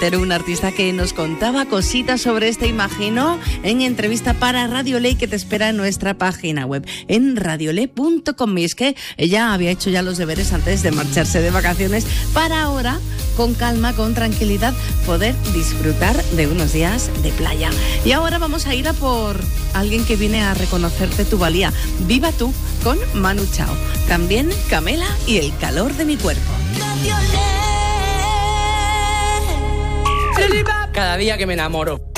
Un artista que nos contaba cositas sobre este Imagino en entrevista para Radio Ley, que te espera en nuestra página web en radioley.com. Y es que ella había hecho ya los deberes antes de marcharse de vacaciones para ahora, con calma, con tranquilidad, poder disfrutar de unos días de playa. Y ahora vamos a ir a por alguien que viene a reconocerte tu valía. Viva tú, con Manu Chao. También Camela y El calor de mi cuerpo. Cada día que me enamoro.